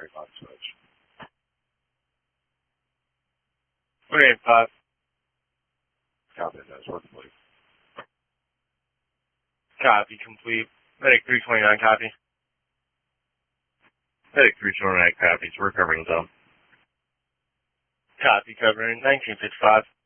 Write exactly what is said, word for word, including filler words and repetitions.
primary box switch. one eight five. Copy that. Work complete. Copy complete. Medic three twenty-nine, copy. Medic three twenty-nine, copies. We're covering zone. Copy, covering nineteen fifty-five.